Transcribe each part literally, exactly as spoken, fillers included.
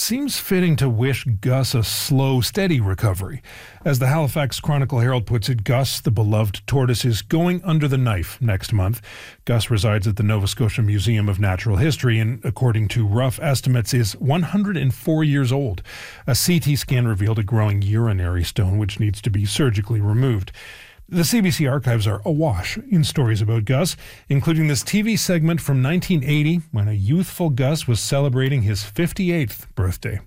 seems fitting to wish Gus a slow, steady recovery. As the Halifax Chronicle-Herald puts it, Gus, the beloved tortoise, is going under the knife next month. Gus resides at the Nova Scotia Museum of Natural History and, according to rough estimates, is one hundred four years old. A C T scan revealed a growing urinary stone which needs to be surgically removed. The C B C archives are awash in stories about Gus, including this T V segment from nineteen eighty when a youthful Gus was celebrating his fifty-eighth birthday.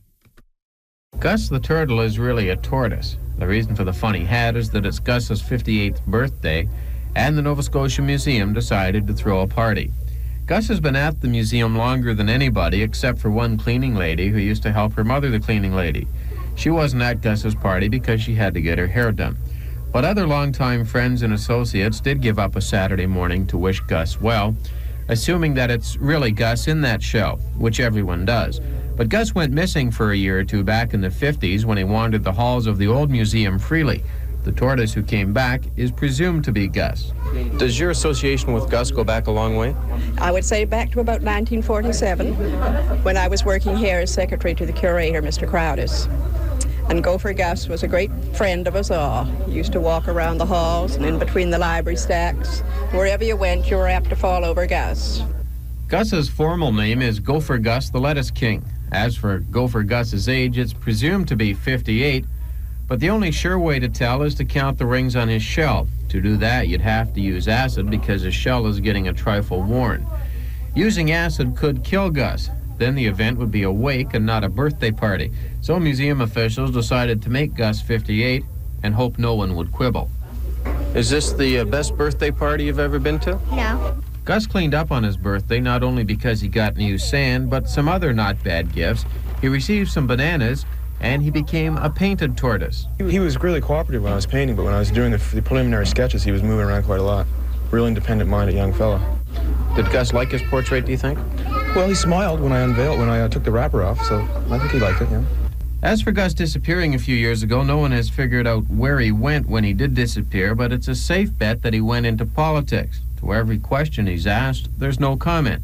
Gus the turtle is really a tortoise. The reason for the funny hat is that it's Gus's fifty-eighth birthday, and the Nova Scotia Museum decided to throw a party. Gus has been at the museum longer than anybody except for one cleaning lady who used to help her mother, the cleaning lady. She wasn't at Gus's party because she had to get her hair done. But other longtime friends and associates did give up a Saturday morning to wish Gus well, assuming that it's really Gus in that shell, which everyone does. But Gus went missing for a year or two back in the fifties when he wandered the halls of the old museum freely. The tortoise who came back is presumed to be Gus. Does your association with Gus go back a long way? I would say back to about nineteen forty-seven, when I was working here as secretary to the curator, Mister Crowdis. And Gopher Gus was a great friend of us all. He used to walk around the halls and in between the library stacks. Wherever you went, you were apt to fall over Gus. Gus's formal name is Gopher Gus the Lettuce King. As for Gopher Gus's age, it's presumed to be fifty-eight, but the only sure way to tell is to count the rings on his shell. To do that, you'd have to use acid because his shell is getting a trifle worn. Using acid could kill Gus. Then the event would be a wake and not a birthday party. So museum officials decided to make Gus fifty-eight and hope no one would quibble. Is this the uh, best birthday party you've ever been to? No. Gus cleaned up on his birthday not only because he got new sand, but some other not bad gifts. He received some bananas, and he became a painted tortoise. He was really cooperative when I was painting, but when I was doing the, the preliminary sketches, he was moving around quite a lot. Real independent-minded young fella. Did Gus like his portrait, do you think? Well, he smiled when I unveiled, when I uh, took the wrapper off, so I think he liked it, yeah. As for Gus disappearing a few years ago, no one has figured out where he went when he did disappear, but it's a safe bet that he went into politics. To every question he's asked, there's no comment.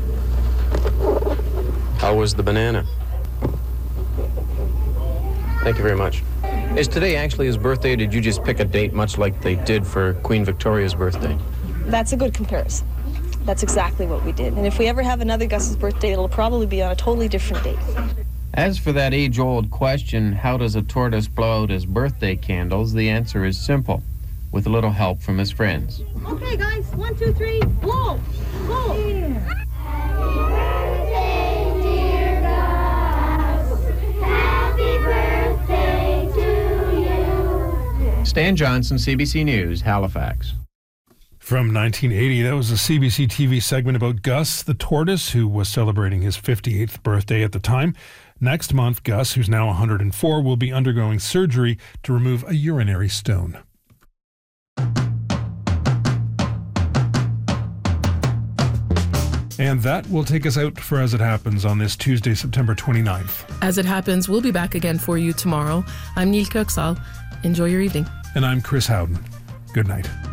How was the banana? Thank you very much. Is today actually his birthday, or did you just pick a date much like they did for Queen Victoria's birthday? That's a good comparison. That's exactly what we did. And if we ever have another Gus's birthday, it'll probably be on a totally different date. As for that age-old question, how does a tortoise blow out his birthday candles, the answer is simple, with a little help from his friends. Okay, guys, one, two, three, blow! Blow! Yeah. Happy birthday, dear Gus. Happy birthday to you. Stan Johnson, C B C News, Halifax. From nineteen eighty, that was a C B C T V segment about Gus, the tortoise, who was celebrating his fifty-eighth birthday at the time. Next month, Gus, who's now one hundred four, will be undergoing surgery to remove a urinary stone. And that will take us out for As It Happens on this Tuesday, September twenty-ninth. As It Happens, we'll be back again for you tomorrow. I'm Neil Kirksall. Enjoy your evening. And I'm Chris Howden. Good night.